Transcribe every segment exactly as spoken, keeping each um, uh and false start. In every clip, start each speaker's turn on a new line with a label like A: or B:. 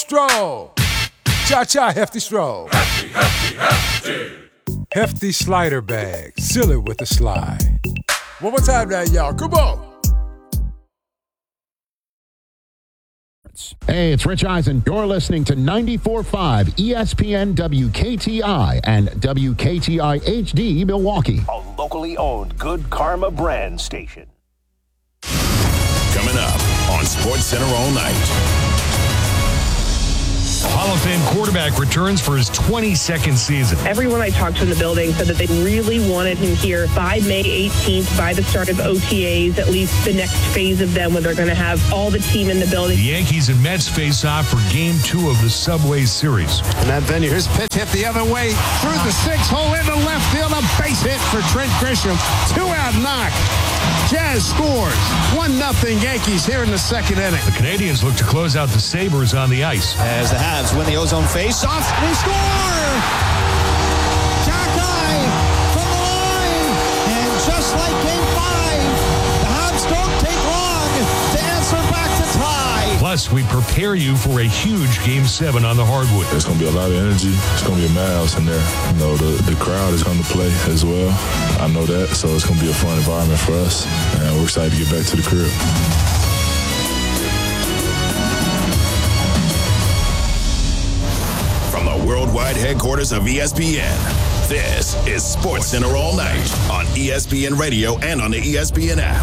A: stroll. Cha-cha, hefty stroll.
B: Hefty, hefty, hefty.
A: Hefty slider bag. Seal it with a slide. One more time now, y'all. Come on.
C: Hey, it's Rich Eisen. You're listening to ninety-four point five E S P N W K T I and W K T I H D Milwaukee.
D: A locally owned Good Karma brand station.
E: Coming up on SportsCenter all night.
F: Hall of Fame quarterback returns for his twenty-second season.
G: Everyone I talked to in the building said that they really wanted him here by May eighteenth, by the start of O T As, at least the next phase of them, where they're going to have all the team in the building.
F: The Yankees and Mets face off for Game two of the Subway Series.
H: And that venue, his pitch hit the other way through the six hole into left field. A base hit for Trent Grisham. Two-out knock. Jazz scores. one nothing Yankees here in the second inning.
F: The Canadians look to close out the Sabres on the ice.
I: As the Habs win the ozone face-off, they score! Jack Eye from the line! And just like Game five, the Habs don't take long to answer back to tie.
F: Plus, we prepare you for a huge Game seven on the hardwood.
J: There's going to be a lot of energy. It's going to be a madhouse in there. You know, the, the crowd is going to play as well. I know that, so it's going to be a fun environment for us. And we're excited to get back to the crib.
E: Worldwide headquarters of E S P N. This is SportsCenter all night on E S P N Radio and on the E S P N app.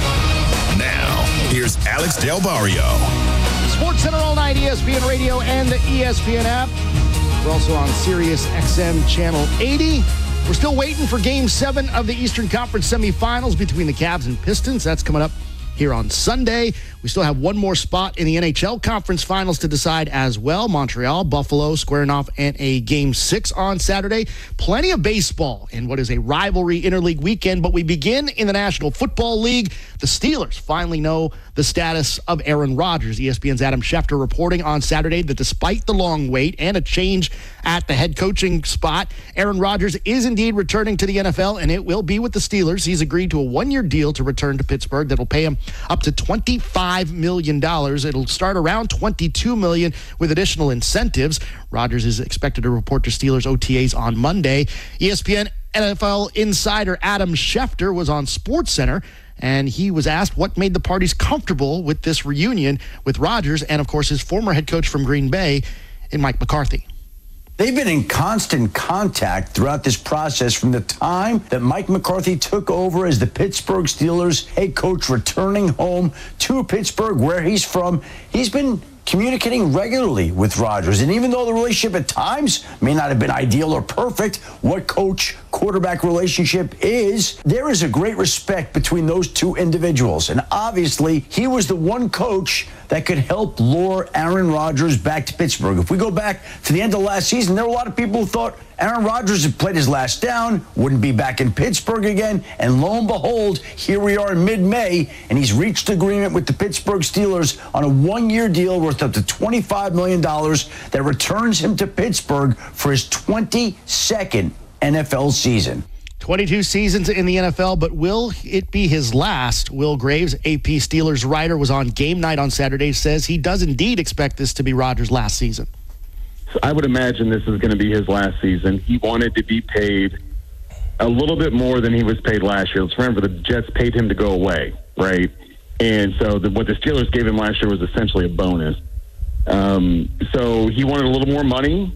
E: Now, here's Alex Del Barrio.
C: SportsCenter all night, E S P N Radio and the E S P N app. We're also on Sirius X M Channel eighty. We're still waiting for Game seven of the Eastern Conference semifinals between the Cavs and Pistons. That's coming up here on Sunday. We still have one more spot in the N H L Conference Finals to decide as well. Montreal, Buffalo squaring off in a Game six on Saturday. Plenty of baseball in what is a rivalry interleague weekend, but we begin in the National Football League. The Steelers finally know the status of Aaron Rodgers. E S P N's Adam Schefter reporting on Saturday that despite the long wait and a change at the head coaching spot, Aaron Rodgers is indeed returning to the N F L, and it will be with the Steelers. He's agreed to a one-year deal to return to Pittsburgh that will pay him up to twenty-five million dollars. It'll start around twenty-two million dollars with additional incentives. Rodgers is expected to report to Steelers O T As on Monday. E S P N N F L insider Adam Schefter was on SportsCenter, and he was asked what made the parties comfortable with this reunion with Rodgers and, of course, his former head coach from Green Bay, in Mike McCarthy.
K: They've been in constant contact throughout this process from the time that Mike McCarthy took over as the Pittsburgh Steelers head coach, returning home to Pittsburgh, where he's from. He's been communicating regularly with Rodgers. And even though the relationship at times may not have been ideal or perfect, what coach-quarterback relationship is, there is a great respect between those two individuals. And obviously, he was the one coach that could help lure Aaron Rodgers back to Pittsburgh. If we go back to the end of last season, there were a lot of people who thought Aaron Rodgers had played his last down, wouldn't be back in Pittsburgh again, and lo and behold, here we are in mid-May, and he's reached agreement with the Pittsburgh Steelers on a one-year deal worth up to twenty-five million dollars that returns him to Pittsburgh for his twenty-second N F L season.
C: twenty-two seasons in the N F L, but will it be his last? Will Graves, A P Steelers writer, was on Game Night on Saturday, says he does indeed expect this to be Rodgers' last season.
L: I would imagine this is going to be his last season. He wanted to be paid a little bit more than he was paid last year. Let's remember, the Jets paid him to go away, right? And so the, what the Steelers gave him last year was essentially a bonus. Um, so he wanted a little more money,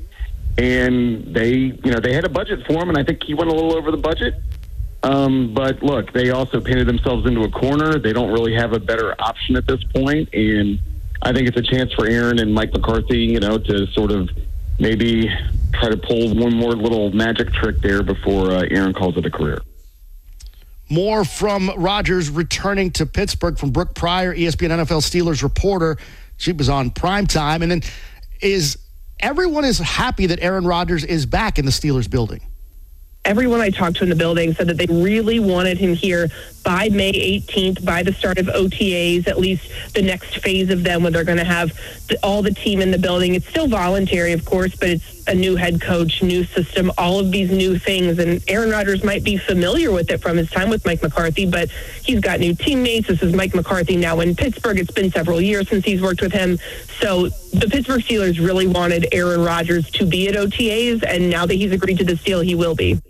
L: and they, you know, they had a budget for him, and I think he went a little over the budget. Um, but look, they also painted themselves into a corner. They don't really have a better option at this point, and I think it's a chance for Aaron and Mike McCarthy, you know, to sort of maybe try to pull one more little magic trick there before uh, Aaron calls it a career.
C: More from Rodgers returning to Pittsburgh from Brooke Pryor, E S P N N F L Steelers reporter. She was on primetime. And then is everyone is happy that Aaron Rodgers is back in the Steelers building?
G: Everyone I talked to in the building said that they really wanted him here by May eighteenth, by the start of O T As, at least the next phase of them, when they're going to have the, all the team in the building. It's still voluntary, of course, but it's a new head coach, new system, all of these new things. And Aaron Rodgers might be familiar with it from his time with Mike McCarthy, but he's got new teammates. This is Mike McCarthy now in Pittsburgh. It's been several years since he's worked with him. So the Pittsburgh Steelers really wanted Aaron Rodgers to be at O T As, and now that he's agreed to this deal, he will be.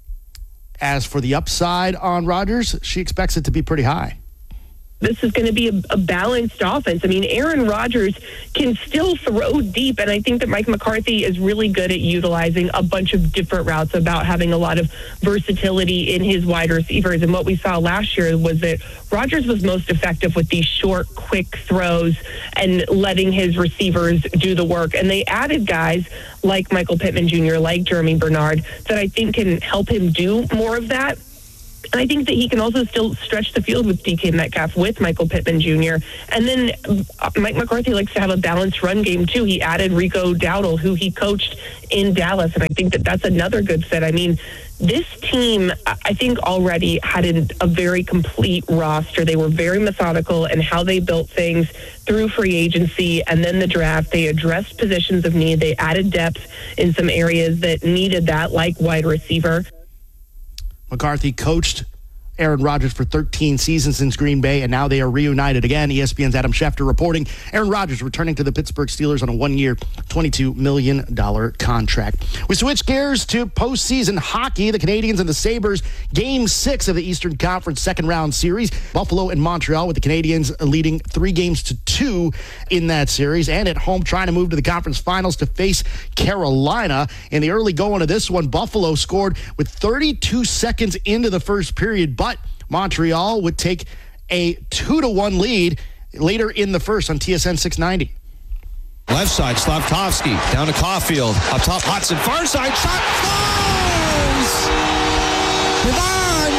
C: As for the upside on Rodgers, she expects it to be pretty high.
G: This is going to be a, a balanced offense. I mean, Aaron Rodgers can still throw deep, and I think that Mike McCarthy is really good at utilizing a bunch of different routes, about having a lot of versatility in his wide receivers. And what we saw last year was that Rodgers was most effective with these short, quick throws and letting his receivers do the work. And they added guys like Michael Pittman Junior, like Jeremy Bernard, that I think can help him do more of that. And I think that he can also still stretch the field with D K Metcalf, with Michael Pittman Junior And then Mike McCarthy likes to have a balanced run game, too. He added Rico Dowdle, who he coached in Dallas, and I think that that's another good fit. I mean, this team, I think, already had a, a very complete roster. They were very methodical in how they built things through free agency and then the draft. They addressed positions of need. They added depth in some areas that needed that, like wide receiver.
C: McCarthy coached Aaron Rodgers for thirteen seasons since Green Bay, and now they are reunited again. E S P N's Adam Schefter reporting Aaron Rodgers returning to the Pittsburgh Steelers on a one-year, twenty-two million dollars contract. We switch gears to postseason hockey. The Canadiens and the Sabres, Game six of the Eastern Conference second-round series. Buffalo and Montreal, with the Canadiens leading three games to two in that series, and at home trying to move to the conference finals to face Carolina. In the early going of this one, Buffalo scored with thirty-two seconds into the first period, but Montreal would take a two to one lead later in the first on T S N six ninety.
I: Left side, Slavkovsky down to Caulfield. Up top, Hudson. Far side, shot falls! Ivan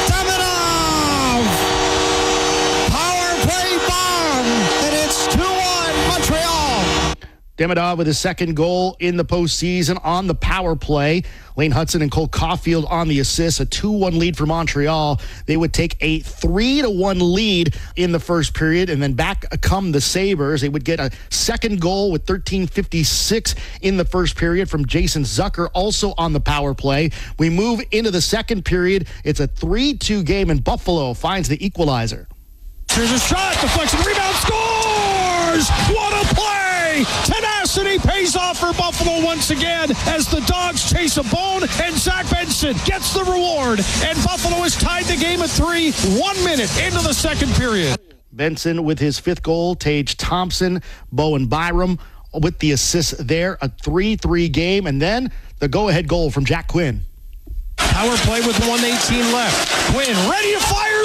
I: Demidov! Power play bomb! And it's two one Montreal!
C: Demidov with his second goal in the postseason on the power play. Lane Hudson and Cole Caulfield on the assist. A two one lead for Montreal. They would take a three to one lead in the first period, and then back come the Sabres. They would get a second goal with thirteen fifty-six in the first period from Jason Zucker, also on the power play. We move into the second period. It's a three two game, and Buffalo finds the equalizer.
H: Here's a shot, deflection, rebound, scores! What a play! Tenacity pays off for Buffalo once again as the Dogs chase a bone, and Zach Benson gets the reward, and Buffalo has tied the game at three, one minute into the second period.
C: Benson with his fifth goal, Tage Thompson, Bowen Byram with the assist there, a three three game, and then the go-ahead goal from Jack Quinn.
H: Power play with one eighteen left. Quinn ready to fire,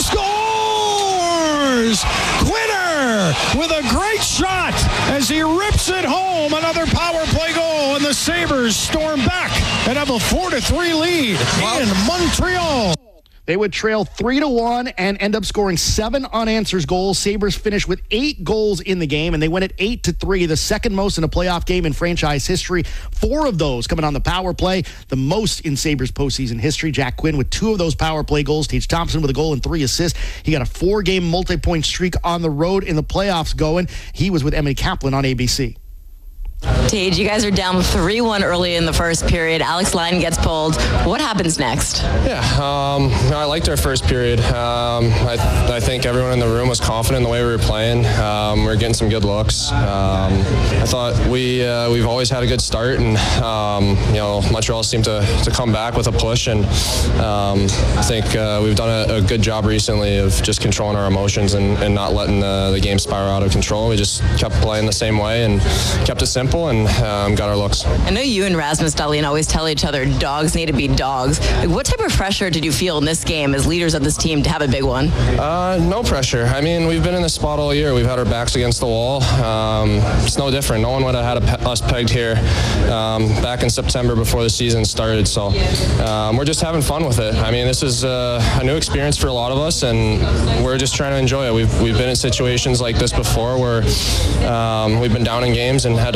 H: scores! Quinner with a great shot as he rips it home. Another power play goal, and the Sabres storm back and have a four to three lead in Montreal.
C: They would trail three to one and end up scoring seven unanswered goals. Sabres finished with eight goals in the game, and they went at eight to three, the second most in a playoff game in franchise history. Four of those coming on the power play, the most in Sabres postseason history. Jack Quinn with two of those power play goals. Tage Thompson with a goal and three assists. He got a four-game multi-point streak on the road in the playoffs going. He was with Emily Kaplan on A B C.
M: Tage, you guys are down three one early in the first period. Alex Lyon gets pulled. What happens next?
N: Yeah, um, I liked our first period. Um, I, I think everyone in the room was confident in the way we were playing. Um, we were getting some good looks. Um, I thought we, uh, we've always had a good start, and um, you know, Montreal seemed to, to come back with a push, and um, I think uh, we've done a, a good job recently of just controlling our emotions and, and not letting the, the game spiral out of control. We just kept playing the same way and kept it simple and um, got our looks.
M: I know you and Rasmus Dahlin always tell each other dogs need to be dogs. Like, what type of pressure did you feel in this game as leaders of this team to have a big one?
N: Uh, no pressure. I mean, we've been in this spot all year. We've had our backs against the wall. Um, it's no different. No one would have had a pe- us pegged here um, back in September before the season started. So um, we're just having fun with it. I mean, this is uh, a new experience for a lot of us, and we're just trying to enjoy it. We've we've been in situations like this before where um, we've been down in games and had to find our way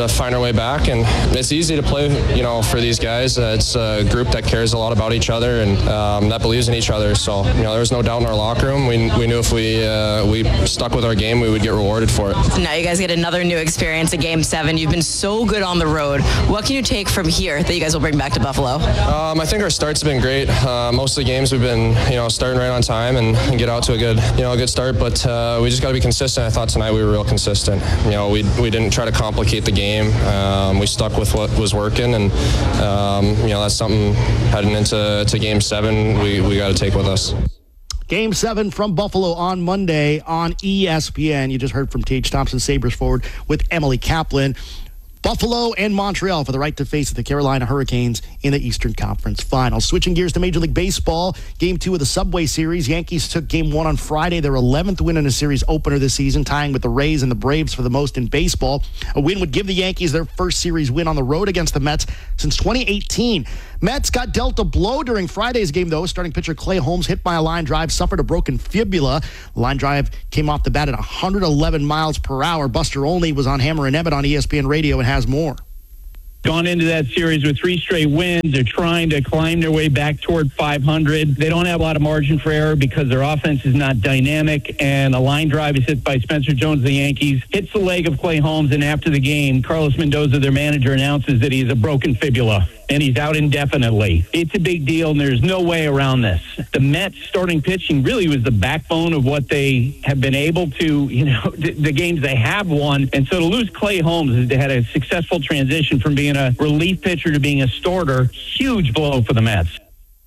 N: way back, and it's easy to play, you know, for these guys. Uh, it's a group that cares a lot about each other and um, that believes in each other. So, you know, there was no doubt in our locker room. We, we knew if we uh, we stuck with our game, we would get rewarded for it.
M: So now you guys get another new experience at Game seven. You've been so good on the road. What can you take from here that you guys will bring back to Buffalo?
N: Um, I think our start's been great. Uh, most of the games we've been, you know, starting right on time and, and get out to a good, you know, a good start. But uh, we just got to be consistent. I thought tonight we were real consistent. You know, we we didn't try to complicate the game. Um, we stuck with what was working, and um, you know, that's something heading into to Game Seven. We we got to take with us.
C: Game seven from Buffalo on Monday on E S P N. You just heard from Tage Thompson, Sabres forward, with Emily Kaplan. Buffalo and Montreal for the right to face the Carolina Hurricanes in the Eastern Conference Finals. Switching gears to Major League Baseball, Game two of the Subway Series. Yankees took Game one on Friday, their eleventh win in a series opener this season, tying with the Rays and the Braves for the most in baseball. A win would give the Yankees their first series win on the road against the Mets since twenty eighteen. Mets got dealt a blow during Friday's game, though. Starting pitcher Clay Holmes, hit by a line drive, suffered a broken fibula. The line drive came off the bat at one hundred eleven miles per hour. Buster Olney was on Hammer and Emmett on E S P N Radio and has more.
O: Gone into that series with three straight wins. They're trying to climb their way back toward five hundred. They don't have a lot of margin for error because their offense is not dynamic, and a line drive is hit by Spencer Jones of the Yankees, hits the leg of Clay Holmes, and after the game, Carlos Mendoza, their manager, announces that he has a broken fibula, and he's out indefinitely. It's a big deal, and there's no way around this. The Mets starting pitching really was the backbone of what they have been able to, you know, the, the games they have won. And so to lose Clay Holmes, they had a successful transition from being a relief pitcher to being a starter. Huge blow for the Mets.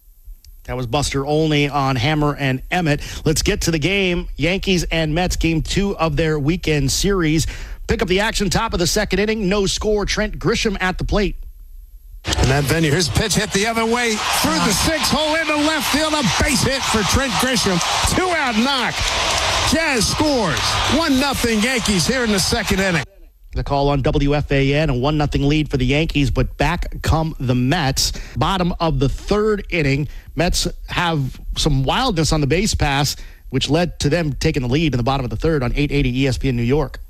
C: That was Buster Olney on Hammer and Emmett. Let's get to the game. Yankees and Mets, game two of their weekend series. Pick up the action, top of the second inning. No score. Trent Grisham at the plate.
A: In that venue, his pitch hit the other way through the six hole into left field. A base hit for Trent Grisham. Two out knock. Jazz scores. One nothing Yankees here in the second inning.
C: The call on W F A N, a one nothing lead for the Yankees, but back come the Mets. Bottom of the third inning, Mets have some wildness on the base pass, which led to them taking the lead in the bottom of the third on eight eighty E S P N New York.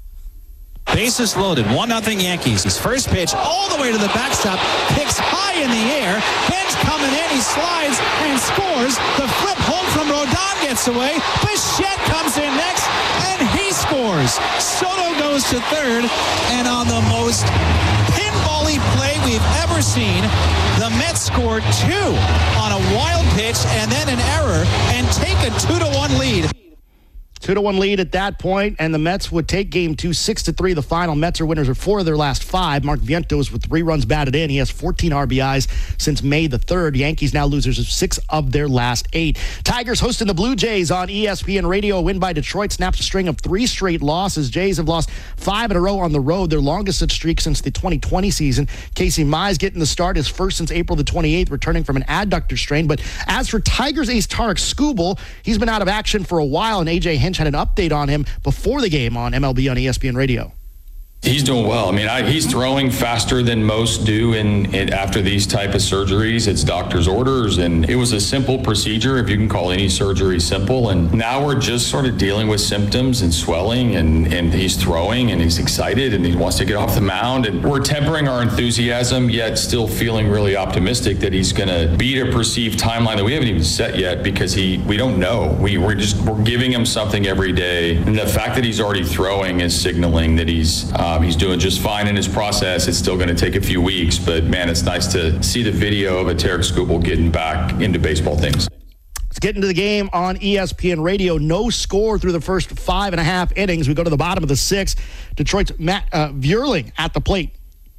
I: Bases loaded, one nothing Yankees. His first pitch all the way to the backstop, kicks high in the air. Bench coming in, he slides and scores. The flip home from Rodon gets away. Bichette comes in next, and he scores. Soto goes to third, and on the most pinball-y play we've ever seen, the Mets score two on a wild pitch and then an error and take a two to one lead.
C: Two to one lead at that point, and the Mets would take game two, six to three. The final Mets are winners of four of their last five. Mark Vientos with three runs batted in. He has fourteen R B Is since May the third. Yankees now losers of six of their last eight. Tigers hosting the Blue Jays on E S P N Radio. A win by Detroit snaps a string of three straight losses. Jays have lost five in a row on the road, their longest such streak since the twenty twenty season. Casey Mize getting the start, his first since April the twenty-eighth, returning from an adductor strain. But as for Tigers ace Tarek Skubal, he's been out of action for a while, and A J Hinch had an update on him before the game on M L B on E S P N Radio.
P: He's doing well. I mean, I, he's throwing faster than most do in, in after these type of surgeries. It's doctor's orders, and it was a simple procedure, if you can call any surgery simple. And now we're just sort of dealing with symptoms and swelling, and, and he's throwing, and he's excited, and he wants to get off the mound. And we're tempering our enthusiasm, yet still feeling really optimistic that he's going to beat a perceived timeline that we haven't even set yet, because he we don't know. We, we're just we're giving him something every day, and the fact that he's already throwing is signaling that he's uh, Um, he's doing just fine in his process. It's still going to take a few weeks, but man, it's nice to see the video of a Tarek Skubal getting back into baseball things.
C: Let's get into the game on E S P N Radio. No score through the first five and a half innings. We go to the bottom of the sixth. Detroit's Matt uh, Vierling at the plate.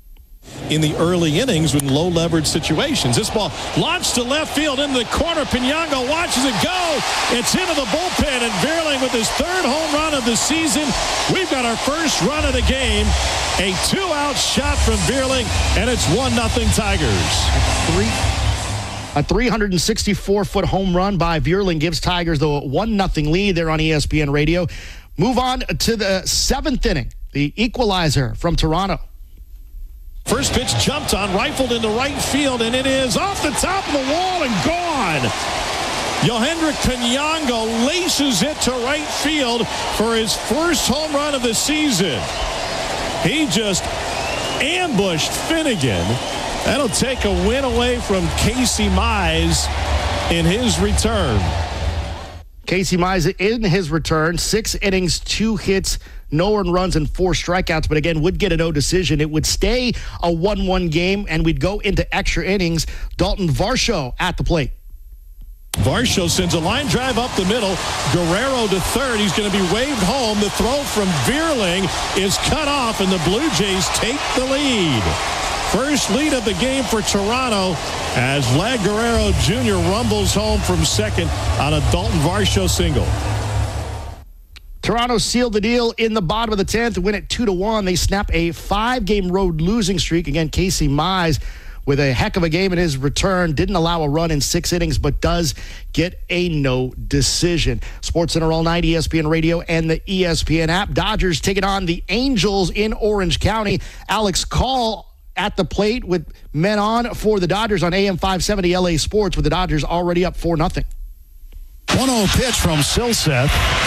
H: In the early innings with low leverage situations. This ball launched to left field into the corner. Piñango watches it go. It's into the bullpen, and Vierling with his third home run of the season. We've got our first run of the game. A two-out shot from Vierling, and it's one nothing Tigers.
C: Three. A three hundred sixty-four foot home run by Vierling gives Tigers the one nothing lead there on E S P N Radio. Move on to the seventh inning. The equalizer from Toronto.
H: First pitch jumped on, rifled into right field, and it is off the top of the wall and gone. Yohendrick Piñango laces it to right field for his first home run of the season. He just ambushed Finnegan. That'll take a win away from Casey Mize in his return.
C: Casey Mize in his return, six innings, two hits, no earned runs, and four strikeouts, but again, would get a no decision. It would stay a one one game, and we'd go into extra innings. Dalton Varsho at the plate.
H: Varsho sends a line drive up the middle. Guerrero to third. He's going to be waved home. The throw from Vierling is cut off, and the Blue Jays take the lead. First lead of the game for Toronto as Vlad Guerrero Junior rumbles home from second on a Dalton Varsho single.
C: Toronto sealed the deal in the bottom of the tenth to win it two to one. They snap a five-game road losing streak. Again, Casey Mize with a heck of a game in his return. Didn't allow a run in six innings, but does get a no decision. SportsCenter all night, E S P N Radio and the E S P N app. Dodgers taking on the Angels in Orange County. Alex Call at the plate with men on for the Dodgers on A M five seventy L A Sports, with the Dodgers already up four nothing.
H: one oh pitch from Silseth.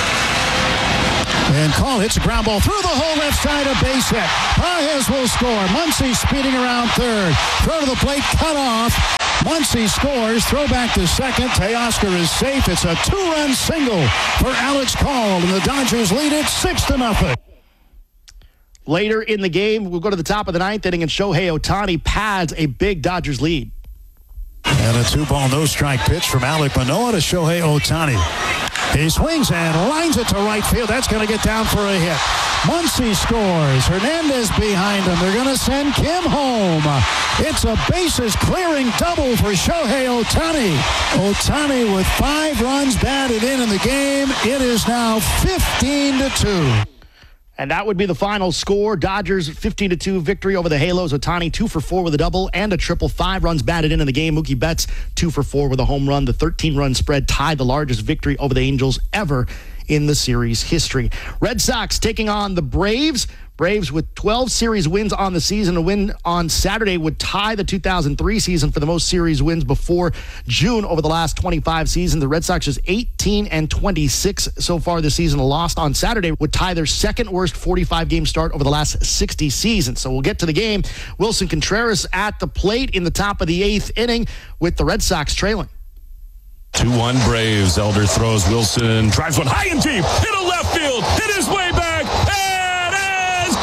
H: And Call hits a ground ball through the hole left side, a base hit. Pages will score. Muncy speeding around third. Throw to the plate, cut off. Muncy scores. Throw back to second. Teoscar is safe. It's a two-run single for Alex Call, and the Dodgers lead it six to nothing.
C: Later in the game, we'll go to the top of the ninth inning, and Shohei Ohtani pads a big Dodgers lead.
H: And a two-ball, no-strike pitch from Alek Manoah to Shohei Ohtani. He swings and lines it to right field. That's going to get down for a hit. Muncy scores. Hernandez behind him. They're going to send Kim home. It's a bases-clearing double for Shohei Ohtani. Ohtani with five runs batted in in the game. It is now fifteen to two.
C: And that would be the final score. Dodgers fifteen to two victory over the Halos. Ohtani two for four with a double and a triple. Five runs batted in in the game. Mookie Betts two for four with a home run. The thirteen-run spread tied the largest victory over the Angels ever in the series history. Red Sox taking on the Braves. Braves with twelve series wins on the season. A win on Saturday would tie the two thousand three season for the most series wins before June over the last twenty-five seasons. The Red Sox is eighteen and twenty-six so far this season. A loss on Saturday would tie their second worst forty-five game start over the last sixty seasons. So we'll get to the game. Wilson Contreras at the plate in the top of the eighth inning with the Red Sox trailing.
F: two one Braves. Elder throws. Wilson drives one high and deep. Hit a left field. Hit his way back. It is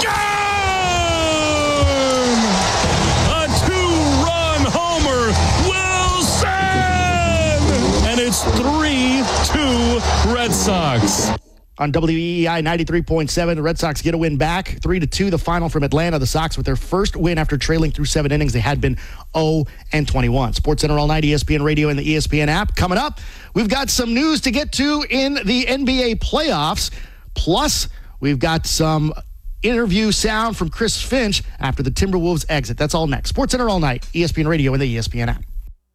F: gone! A two-run homer. Wilson! And it's three two Red Sox.
C: On W E E I ninety-three point seven, the Red Sox get a win back. three to two, the final from Atlanta. The Sox with their first win after trailing through seven innings. They had been oh and twenty-one. SportsCenter all night, E S P N Radio and the E S P N app. Coming up, we've got some news to get to in the N B A playoffs. Plus, we've got some interview sound from Chris Finch after the Timberwolves exit. That's all next. SportsCenter all night, E S P N Radio and the E S P N app.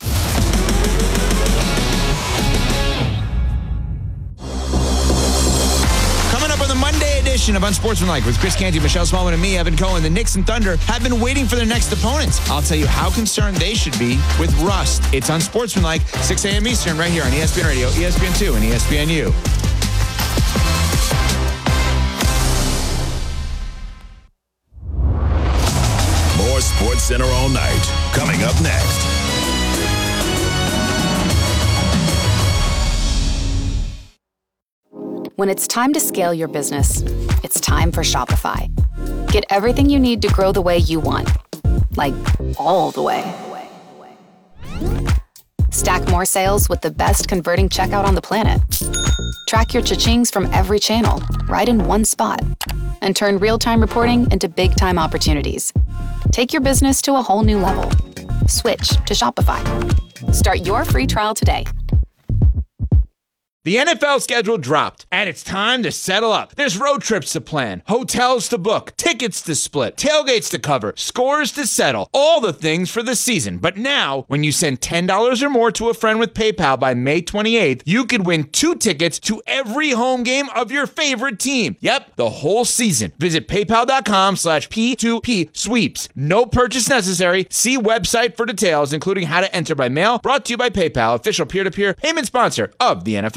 Q: Of Unsportsmanlike with Chris Canty, Michelle Smallman, and me, Evan Cohen. The Knicks and Thunder have been waiting for their next opponents. I'll tell you how concerned they should be with rust. It's Unsportsmanlike, six a.m. Eastern, right here on E S P N Radio, E S P N two, and E S P N U.
E: More SportsCenter all night. Coming up next.
R: When it's time to scale your business, it's time for Shopify. Get everything you need to grow the way you want. Like, all the way. Stack more sales with the best converting checkout on the planet. Track your cha-chings from every channel, right in one spot. And turn real-time reporting into big-time opportunities. Take your business to a whole new level. Switch to Shopify. Start your free trial today.
S: The N F L schedule dropped, and it's time to settle up. There's road trips to plan, hotels to book, tickets to split, tailgates to cover, scores to settle, all the things for the season. But now, when you send ten dollars or more to a friend with PayPal by May twenty-eighth, you could win two tickets to every home game of your favorite team. Yep, the whole season. Visit paypal.com slash P2P sweeps. No purchase necessary. See website for details, including how to enter by mail. Brought to you by PayPal, official peer-to-peer payment sponsor of the N F L.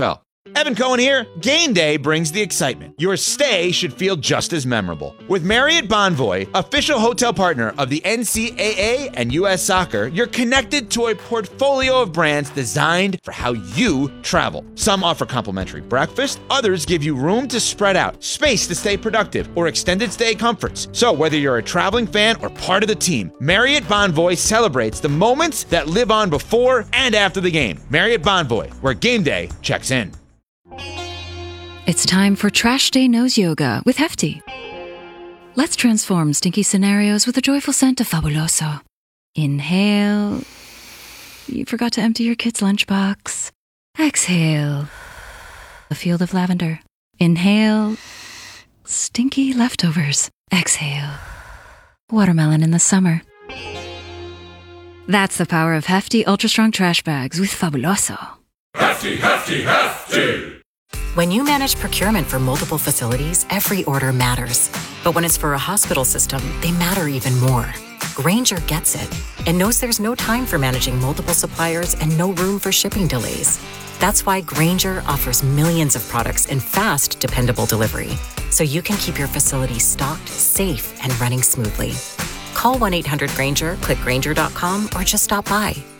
S: Evan Cohen here. Game day brings the excitement. Your stay should feel just as memorable. With Marriott Bonvoy, official hotel partner of the N C double A and U S Soccer, you're connected to a portfolio of brands designed for how you travel. Some offer complimentary breakfast, others give you room to spread out, space to stay productive, or extended stay comforts. So whether you're a traveling fan or part of the team, Marriott Bonvoy celebrates the moments that live on before and after the game. Marriott Bonvoy, where game day checks in.
T: It's time for Trash Day Nose Yoga with Hefty. Let's transform stinky scenarios with a joyful scent of Fabuloso. Inhale. You forgot to empty your kid's lunchbox. Exhale. A field of lavender. Inhale. Stinky leftovers. Exhale. Watermelon in the summer. That's the power of Hefty Ultra Strong Trash Bags with Fabuloso.
B: Hefty, hefty, hefty.
U: When you manage procurement for multiple facilities, every order matters. But when it's for a hospital system, they matter even more. Grainger gets it and knows there's no time for managing multiple suppliers and no room for shipping delays. That's why Grainger offers millions of products in fast, dependable delivery, so you can keep your facility stocked, safe, and running smoothly. Call one eight hundred Grainger, click Grainger dot com, or just stop by.